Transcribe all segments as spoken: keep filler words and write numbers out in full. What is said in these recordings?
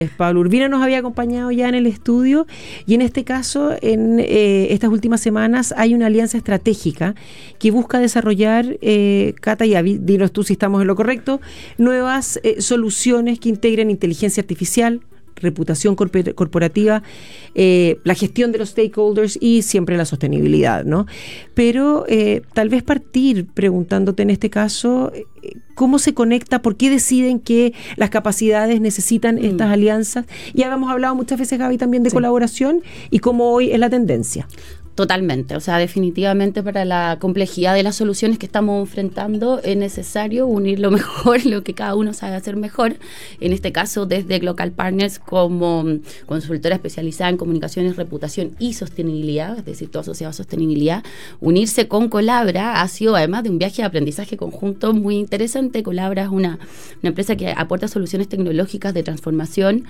Pablo Urbina nos había acompañado ya en el estudio y en este caso, en eh, estas últimas semanas hay una alianza estratégica que busca desarrollar, eh, Cata, y Avi, dinos tú si estamos en lo correcto, nuevas eh, soluciones que integren inteligencia artificial, reputación corpor- corporativa, eh, la gestión de los stakeholders y siempre la sostenibilidad, ¿no? Pero eh, tal vez partir preguntándote en este caso, eh, ¿cómo se conecta? ¿Por qué deciden que las capacidades necesitan mm. estas alianzas? Y habíamos hablado muchas veces, Gaby, también de sí. colaboración y cómo hoy es la tendencia. Totalmente, o sea, definitivamente para la complejidad de las soluciones que estamos enfrentando es necesario unir lo mejor, lo que cada uno sabe hacer mejor. En este caso, desde Glocal Partners, como consultora especializada en comunicaciones, reputación y sostenibilidad, es decir, todo asociado a sostenibilidad, unirse con Collabra ha sido, además de un viaje de aprendizaje conjunto muy interesante. Collabra es una, una empresa que aporta soluciones tecnológicas de transformación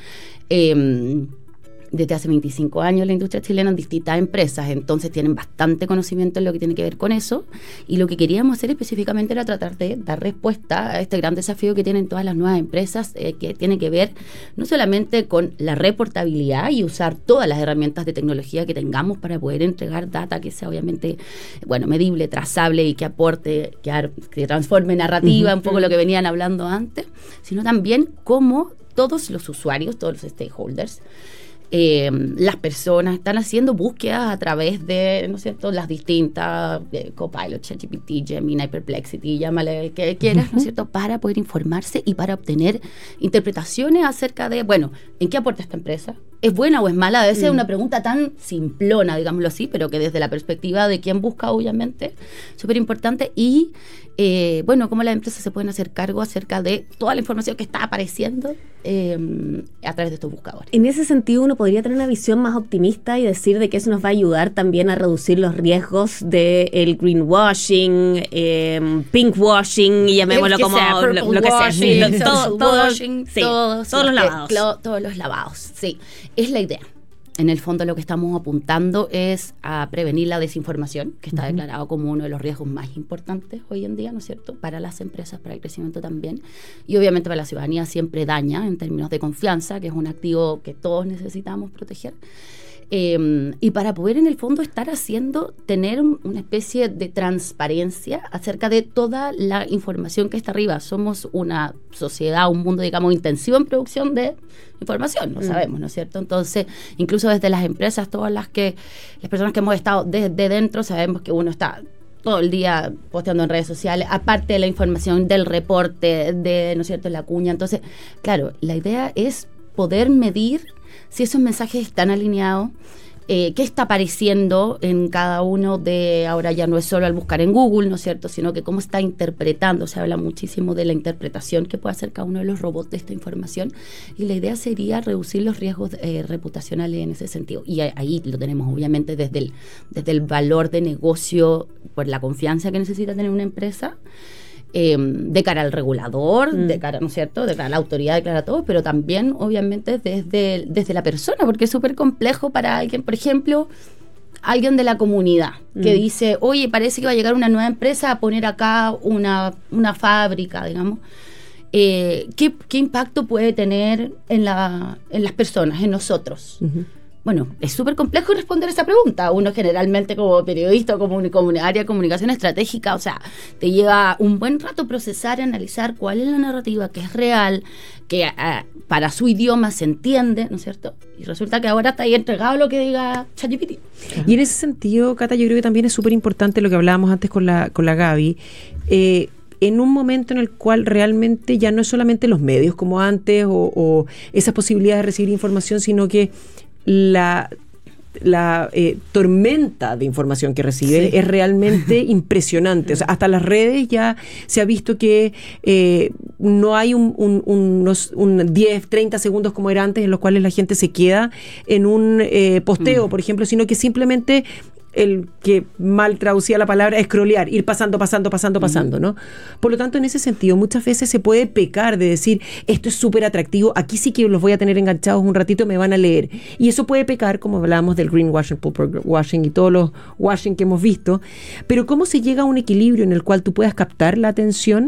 eh, desde hace veinticinco años en la industria chilena en distintas empresas, entonces tienen bastante conocimiento en lo que tiene que ver con eso, y lo que queríamos hacer específicamente era tratar de dar respuesta a este gran desafío que tienen todas las nuevas empresas, eh, que tiene que ver no solamente con la reportabilidad y usar todas las herramientas de tecnología que tengamos para poder entregar data que sea obviamente, bueno, medible, trazable y que aporte, que, ar- que transforme narrativa, uh-huh. un poco lo que venían hablando antes, sino también cómo todos los usuarios, todos los stakeholders, Eh, las personas están haciendo búsquedas a través de, ¿no es cierto?, las distintas eh, Copilot, ChatGPT, Gemini, Perplexity, llámale el que quieras, uh-huh. ¿no es cierto?, para poder informarse y para obtener interpretaciones acerca de, bueno, ¿en qué aporta esta empresa? ¿Es buena o es mala? Debe ser mm. una pregunta tan simplona, digámoslo así, pero que desde la perspectiva de quien busca, obviamente, súper importante. Y, eh, bueno, cómo las empresas se pueden hacer cargo acerca de toda la información que está apareciendo eh, a través de estos buscadores. En ese sentido, uno podría tener una visión más optimista y decir de que eso nos va a ayudar también a reducir los riesgos del greenwashing, eh, pinkwashing, y llamémoslo como sea, lo, lo que sea. Sí, lo, todo, todo, washing, sí, todos, todos los lavados. Clo, todos los lavados, sí. Es la idea. En el fondo lo que estamos apuntando es a prevenir la desinformación, que está uh-huh. declarado como uno de los riesgos más importantes hoy en día, ¿no es cierto?, para las empresas, para el crecimiento también, y obviamente para la ciudadanía siempre daña en términos de confianza, que es un activo que todos necesitamos proteger. Eh, y para poder en el fondo estar haciendo, tener una especie de transparencia acerca de toda la información que está arriba. Somos una sociedad, un mundo, digamos, intensivo en producción de información, lo mm. sabemos, ¿no es cierto? Entonces, incluso desde las empresas, todas las que, las personas que hemos estado desde dentro, sabemos que uno está todo el día posteando en redes sociales, aparte de la información del reporte, de, ¿no es cierto?, la cuña. Entonces, claro, la idea es poder medir si esos mensajes están alineados, eh, qué está apareciendo en cada uno de, ahora ya no es solo al buscar en Google, ¿no es cierto?, sino que cómo está interpretando. Se habla muchísimo de la interpretación que puede hacer cada uno de los robots de esta información, y la idea sería reducir los riesgos eh, reputacionales en ese sentido. Y ahí lo tenemos obviamente desde el, desde el valor de negocio, por la confianza que necesita tener una empresa, Eh, de cara al regulador, mm. de cara, ¿no es cierto?, de cara a la autoridad, de cara a todo, pero también, obviamente, desde, desde la persona, porque es súper complejo para alguien, por ejemplo, alguien de la comunidad, mm. que dice, oye, parece que va a llegar una nueva empresa a poner acá una, una fábrica, digamos. Eh, ¿qué, ¿Qué impacto puede tener en, la, en las personas, en nosotros? Uh-huh. Bueno, es súper complejo responder esa pregunta. Uno generalmente como periodista o como, como área de comunicación estratégica, o sea, te lleva un buen rato procesar, analizar cuál es la narrativa, que es real, que uh, para su idioma se entiende, ¿no es cierto? Y resulta que ahora está ahí entregado lo que diga ChatGPT. Uh-huh. Y en ese sentido, Cata, yo creo que también es súper importante lo que hablábamos antes con la, con la Gaby, eh, en un momento en el cual realmente ya no es solamente los medios como antes o, o esas posibilidades de recibir información, sino que la, la eh, tormenta de información que recibe sí. es realmente impresionante. O sea, hasta las redes ya se ha visto que eh, no hay un, un, unos un diez, treinta segundos como era antes en los cuales la gente se queda en un eh, posteo, mm. por ejemplo, sino que simplemente el que mal traducía la palabra, scrollear, ir pasando, pasando, pasando, pasando, ¿no? Por lo tanto, en ese sentido, muchas veces se puede pecar de decir, esto es súper atractivo, aquí sí que los voy a tener enganchados un ratito, me van a leer. Y eso puede pecar, como hablábamos del greenwashing, purple washing y todos los washing que hemos visto. Pero ¿cómo se llega a un equilibrio en el cual tú puedas captar la atención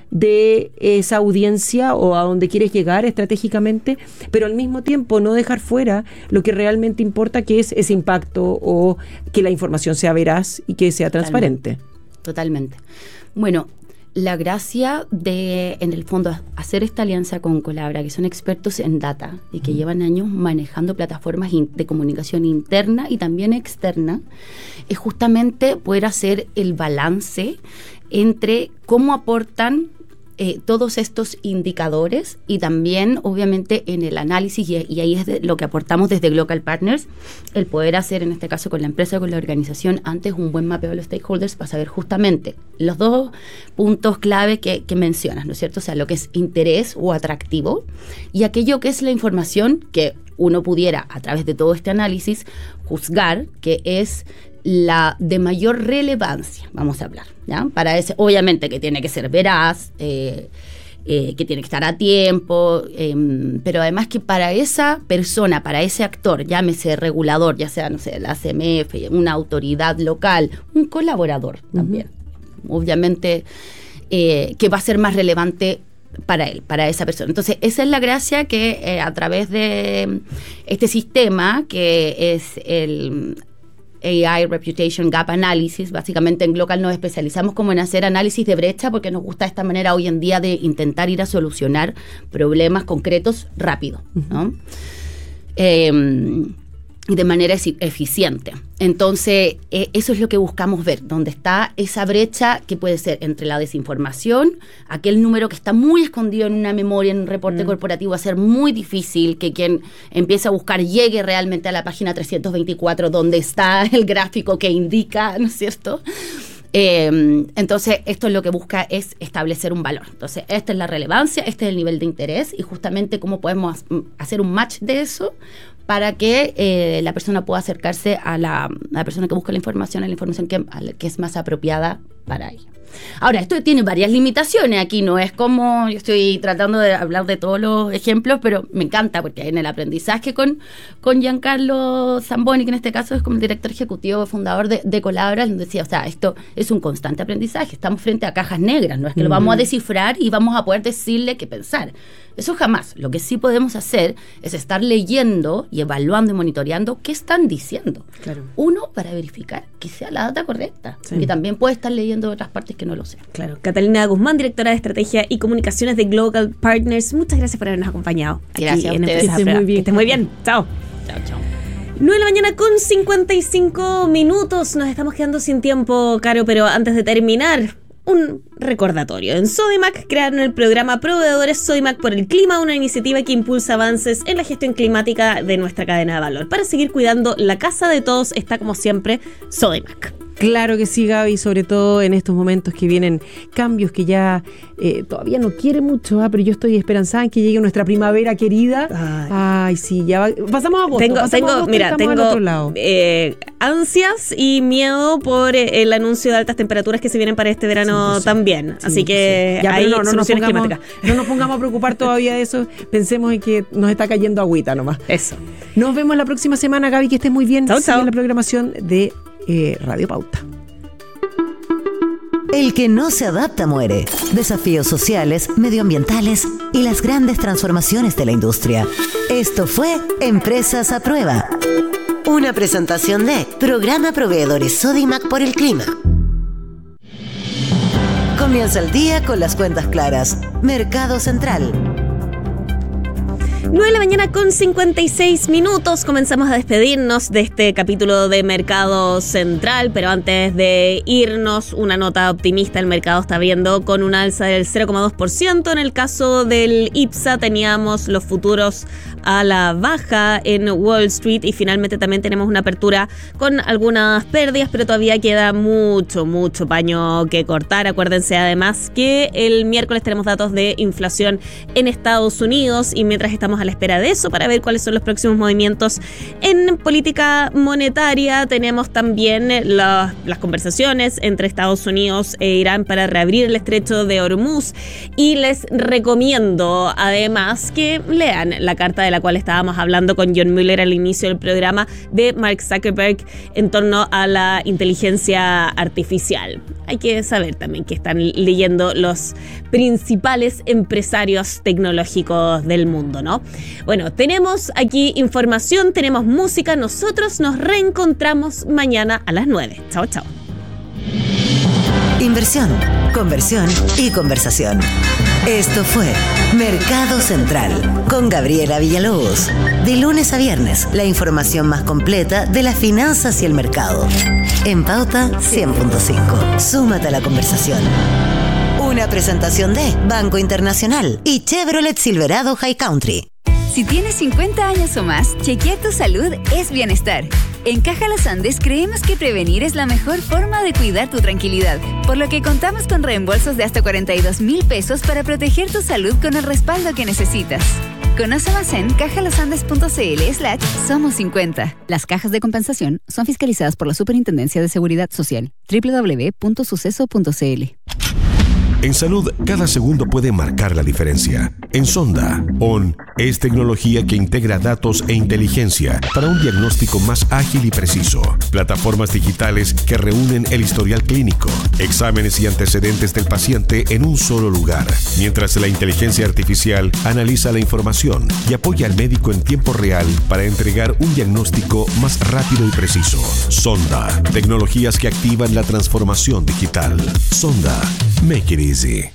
de esa audiencia o a donde quieres llegar estratégicamente, pero al mismo tiempo no dejar fuera lo que realmente importa, que es ese impacto o que la información sea veraz y que sea transparente. Totalmente. Totalmente. Bueno, la gracia de, en el fondo, hacer esta alianza con Colabra, que son expertos en data y que llevan años manejando plataformas in, de comunicación interna y también externa, es justamente poder hacer el balance entre cómo aportan eh, todos estos indicadores y también, obviamente, en el análisis, y, y ahí es de lo que aportamos desde Global Partners, el poder hacer, en este caso con la empresa, con la organización, antes un buen mapeo de los stakeholders para saber justamente los dos puntos clave que, que mencionas, ¿no es cierto? O sea, lo que es interés o atractivo y aquello que es la información que uno pudiera, a través de todo este análisis, juzgar que es la de mayor relevancia, vamos a hablar, ¿ya? Para ese, obviamente que tiene que ser veraz, eh, eh, que tiene que estar a tiempo, eh, pero además que para esa persona, para ese actor, llámese regulador, ya sea, no sé, la C M F, una autoridad local, un colaborador también, uh-huh. obviamente eh, que va a ser más relevante para él, para esa persona. Entonces, esa es la gracia que eh, a través de este sistema, que es el A I Reputation Gap Analysis, básicamente en Glocal nos especializamos como en hacer análisis de brecha, porque nos gusta esta manera hoy en día de intentar ir a solucionar problemas concretos rápido, ¿no? Uh-huh. Eh, y de manera eficiente. Entonces, eh, eso es lo que buscamos ver, donde está esa brecha que puede ser entre la desinformación, aquel número que está muy escondido en una memoria, en un reporte mm. corporativo, va a ser muy difícil que quien empiece a buscar llegue realmente a la página trescientos veinticuatro, donde está el gráfico que indica, ¿no es cierto? Eh, entonces, esto es lo que busca, es establecer un valor. Entonces, esta es la relevancia, este es el nivel de interés, y justamente cómo podemos hacer un match de eso para que eh, la persona pueda acercarse a la, a la persona que busca la información, a la información que, a la que es más apropiada para ella. Ahora, esto tiene varias limitaciones. Aquí no es como, yo estoy tratando de hablar de todos los ejemplos, pero me encanta porque en el aprendizaje con, con Giancarlo Zamboni, que en este caso es como el director ejecutivo, fundador de, de Colabra, nos decía, o sea, esto es un constante aprendizaje. Estamos frente a cajas negras, no es que mm. lo vamos a descifrar y vamos a poder decirle qué pensar. Eso jamás. Lo que sí podemos hacer es estar leyendo y evaluando y monitoreando qué están diciendo. Claro. Uno, para verificar que sea la data correcta. Sí. Que también puede estar leyendo de otras partes que no lo sean. Claro. Catalina Guzmán, directora de Estrategia y Comunicaciones de Global Partners. Muchas gracias por habernos acompañado. Gracias aquí a ustedes. En que esté muy bien. Que esté muy bien. Chao. Chao, chao. nueve de la mañana con cincuenta y cinco minutos. Nos estamos quedando sin tiempo, Caro, pero antes de terminar, un recordatorio. En Sodimac crearon el programa Proveedores Sodimac por el Clima, una iniciativa que impulsa avances en la gestión climática de nuestra cadena de valor. Para seguir cuidando la casa de todos está, como siempre, Sodimac. Claro que sí, Gaby, sobre todo en estos momentos que vienen cambios que ya eh, todavía no quiere mucho, ¿eh? Pero yo estoy esperanzada en que llegue nuestra primavera querida. Ay, Ay sí, ya va. Pasamos a agosto. Tengo, pasamos tengo a agosto, mira, tengo eh, ansias y miedo por eh, el anuncio de altas temperaturas que se vienen para este verano sí, también. Sí, Así que sí. ya, hay no, no soluciones nos pongamos, climáticas. No nos pongamos a preocupar todavía de eso. Pensemos en que nos está cayendo agüita nomás. Eso. Nos vemos la próxima semana, Gaby, que estés muy bien. Chau, chau. En la programación de eh, Radio Pauta. El que no se adapta muere. Desafíos sociales, medioambientales y las grandes transformaciones de la industria. Esto fue Empresas a Prueba. Una presentación de Programa Proveedores Sodimac por el Clima. Comienza el día con las cuentas claras. Mercado Central. nueve de la mañana con cincuenta y seis minutos. Comenzamos a despedirnos de este capítulo de Mercado Central, pero antes de irnos, una nota optimista. El mercado está abriendo con un alza del cero coma dos por ciento. En el caso del I P S A teníamos los futuros a la baja en Wall Street y finalmente también tenemos una apertura con algunas pérdidas, pero todavía queda mucho, mucho paño que cortar. Acuérdense además que el miércoles tenemos datos de inflación en Estados Unidos y mientras estamos estamos a la espera de eso para ver cuáles son los próximos movimientos en política monetaria. Tenemos también la, las conversaciones entre Estados Unidos e Irán para reabrir el estrecho de Hormuz, y les recomiendo además que lean la carta de la cual estábamos hablando con John Mueller al inicio del programa de Mark Zuckerberg en torno a la inteligencia artificial. Hay que saber también que están leyendo los principales empresarios tecnológicos del mundo, ¿no? Bueno, tenemos aquí información, tenemos música. Nosotros nos reencontramos mañana a las nueve. Chao, chao. Inversión, conversión y conversación. Esto fue Mercado Central con Gabriela Villalobos. De lunes a viernes, la información más completa de las finanzas y el mercado. En Pauta cien punto cinco. Súmate a la conversación. Una presentación de Banco Internacional y Chevrolet Silverado High Country. Si tienes cincuenta años o más, chequear tu salud es bienestar. En Caja Los Andes creemos que prevenir es la mejor forma de cuidar tu tranquilidad, por lo que contamos con reembolsos de hasta cuarenta y dos mil pesos para proteger tu salud con el respaldo que necesitas. Conoce más en cajalosandes.cl slash somos cincuenta. Las cajas de compensación son fiscalizadas por la Superintendencia de Seguridad Social. doble u doble u doble u punto suceso punto c l. En salud, cada segundo puede marcar la diferencia. En Sonda, O N es tecnología que integra datos e inteligencia para un diagnóstico más ágil y preciso. Plataformas digitales que reúnen el historial clínico, exámenes y antecedentes del paciente en un solo lugar, mientras la inteligencia artificial analiza la información y apoya al médico en tiempo real para entregar un diagnóstico más rápido y preciso. Sonda, tecnologías que activan la transformación digital. Sonda, make it easy.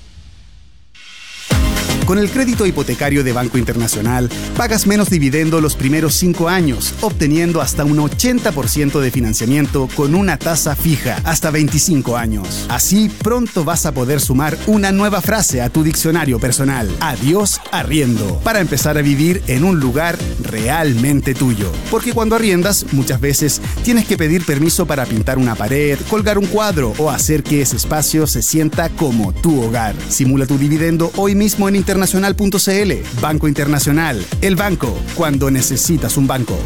Con el crédito hipotecario de Banco Internacional, pagas menos dividendo los primeros cinco años, obteniendo hasta un ochenta por ciento de financiamiento con una tasa fija, hasta veinticinco años. Así, pronto vas a poder sumar una nueva frase a tu diccionario personal. Adiós arriendo, para empezar a vivir en un lugar realmente tuyo. Porque cuando arriendas, muchas veces tienes que pedir permiso para pintar una pared, colgar un cuadro o hacer que ese espacio se sienta como tu hogar. Simula tu dividendo hoy mismo en internet. internacional punto c l. Banco Internacional, el banco cuando necesitas un banco.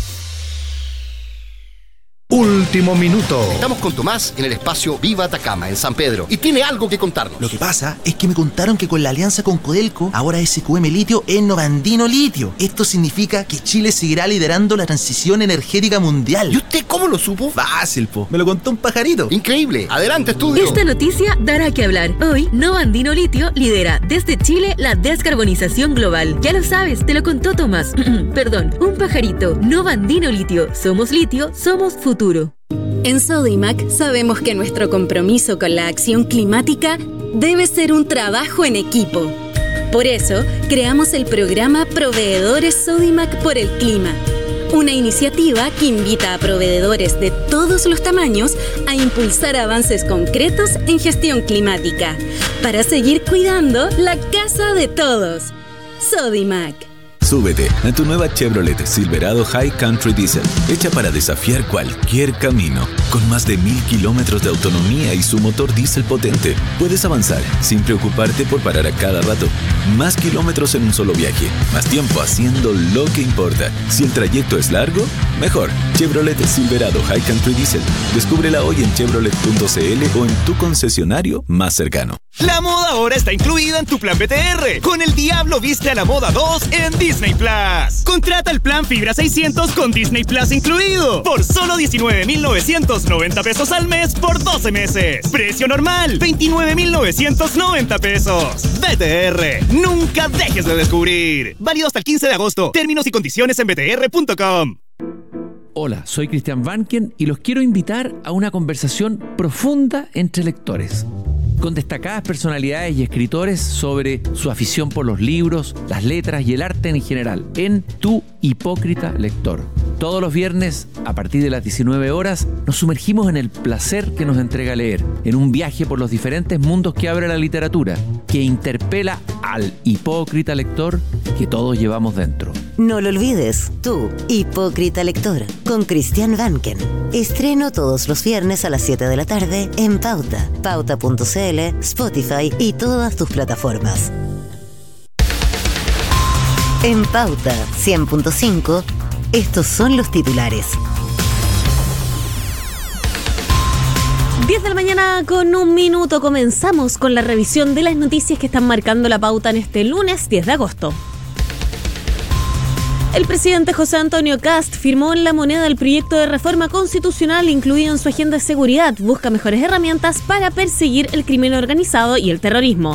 Último minuto. Estamos con Tomás en el espacio Viva Atacama, en San Pedro, y tiene algo que contarnos. Lo que pasa es que me contaron que con la alianza con Codelco, ahora S Q M Litio es Novandino Litio. Esto significa que Chile seguirá liderando la transición energética mundial. ¿Y usted cómo lo supo? Fácil, po. Me lo contó un pajarito. Increíble. Adelante, estudio. Esta noticia dará que hablar. Hoy, Novandino Litio lidera desde Chile la descarbonización global. Ya lo sabes, te lo contó Tomás. Perdón, un pajarito. Novandino Litio. Somos litio, somos futuro. En Sodimac sabemos que nuestro compromiso con la acción climática debe ser un trabajo en equipo. Por eso, creamos el programa Proveedores Sodimac por el Clima, una iniciativa que invita a proveedores de todos los tamaños a impulsar avances concretos en gestión climática, para seguir cuidando la casa de todos. Sodimac. Súbete a tu nueva Chevrolet Silverado High Country Diesel, hecha para desafiar cualquier camino. Con más de mil kilómetros de autonomía y su motor diésel potente, puedes avanzar sin preocuparte por parar a cada rato. Más kilómetros en un solo viaje, más tiempo haciendo lo que importa. Si el trayecto es largo, mejor. Chevrolet Silverado High Country Diesel. Descúbrela hoy en chevrolet punto c l o en tu concesionario más cercano. La moda ahora está incluida en tu plan B T R. Con el Diablo viste a la moda dos en Disney Plus. Contrata el plan Fibra seiscientos con Disney Plus incluido por solo diecinueve mil novecientos noventa pesos al mes por doce meses. Precio normal, veintinueve mil novecientos noventa pesos. B T R, nunca dejes de descubrir. Válido hasta el quince de agosto. Términos y condiciones en b t r punto com. Hola, soy Cristian Vanken y los quiero invitar a una conversación profunda entre lectores, con destacadas personalidades y escritores sobre su afición por los libros, las letras y el arte en general, en Tu Hipócrita Lector. Todos los viernes, a partir de las diecinueve horas, nos sumergimos en el placer que nos entrega leer, en un viaje por los diferentes mundos que abre la literatura, que interpela al hipócrita lector que todos llevamos dentro. No lo olvides, Tu Hipócrita Lector, con Cristian Vanken. Estreno todos los viernes a las siete de la tarde en Pauta, pauta punto c l, Spotify y todas tus plataformas. En Pauta cien punto cinco, estos son los titulares. diez de la mañana con un minuto. Comenzamos con la revisión de las noticias que están marcando la pauta en este lunes diez de agosto. El presidente José Antonio Kast firmó en La Moneda el proyecto de reforma constitucional incluido en su agenda de seguridad. Busca mejores herramientas para perseguir el crimen organizado y el terrorismo.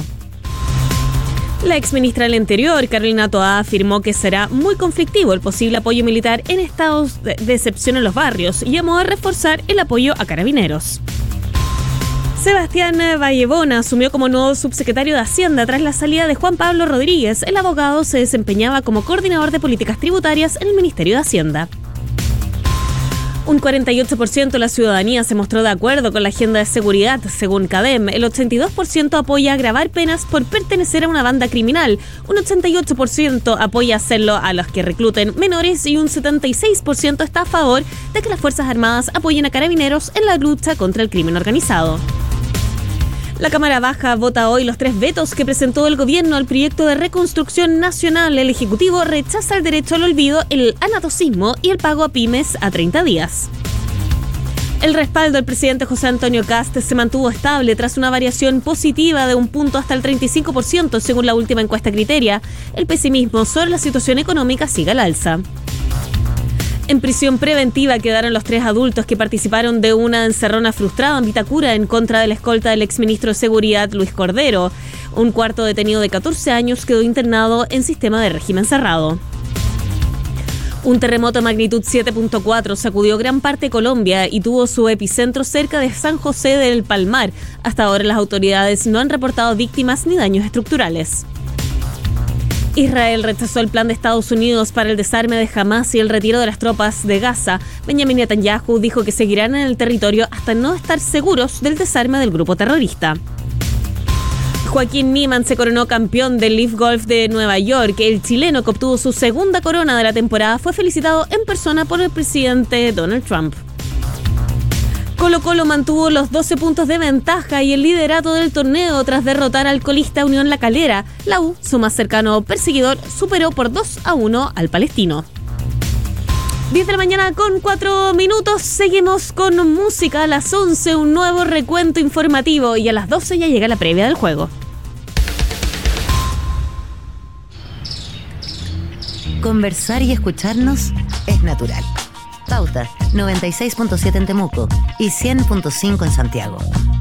La exministra del Interior, Carolina Toá, afirmó que será muy conflictivo el posible apoyo militar en estados de excepción en los barrios y llamó a reforzar el apoyo a carabineros. Sebastián Vallebona asumió como nuevo subsecretario de Hacienda tras la salida de Juan Pablo Rodríguez. El abogado se desempeñaba como coordinador de políticas tributarias en el Ministerio de Hacienda. Un cuarenta y ocho por ciento de la ciudadanía se mostró de acuerdo con la agenda de seguridad. Según CADEM, el ochenta y dos por ciento apoya agravar penas por pertenecer a una banda criminal, un ochenta y ocho por ciento apoya hacerlo a los que recluten menores y un setenta y seis por ciento está a favor de que las Fuerzas Armadas apoyen a carabineros en la lucha contra el crimen organizado. La Cámara Baja vota hoy los tres vetos que presentó el gobierno al proyecto de reconstrucción nacional. El Ejecutivo rechaza el derecho al olvido, el anatocismo y el pago a pymes a treinta días. El respaldo del presidente José Antonio Kast se mantuvo estable tras una variación positiva de un punto hasta el treinta y cinco por ciento según la última encuesta Criteria. El pesimismo sobre la situación económica sigue al alza. En prisión preventiva quedaron los tres adultos que participaron de una encerrona frustrada en Vitacura en contra de la escolta del exministro de Seguridad Luis Cordero. Un cuarto detenido de catorce años quedó internado en sistema de régimen cerrado. Un terremoto de magnitud siete punto cuatro sacudió gran parte de Colombia y tuvo su epicentro cerca de San José del Palmar. Hasta ahora las autoridades no han reportado víctimas ni daños estructurales. Israel rechazó el plan de Estados Unidos para el desarme de Hamás y el retiro de las tropas de Gaza. Benjamin Netanyahu dijo que seguirán en el territorio hasta no estar seguros del desarme del grupo terrorista. Joaquín Niemann se coronó campeón del Leaf Golf de Nueva York. El chileno, que obtuvo su segunda corona de la temporada, fue felicitado en persona por el presidente Donald Trump. Colo-Colo mantuvo los doce puntos de ventaja y el liderato del torneo tras derrotar al colista Unión La Calera. La U, su más cercano perseguidor, superó por dos a uno al Palestino. diez de la mañana con cuatro minutos. Seguimos con música. A las once un nuevo recuento informativo y a las doce ya llega la previa del juego. Conversar y escucharnos es natural. Pauta noventa y seis punto siete en Temuco y cien punto cinco en Santiago.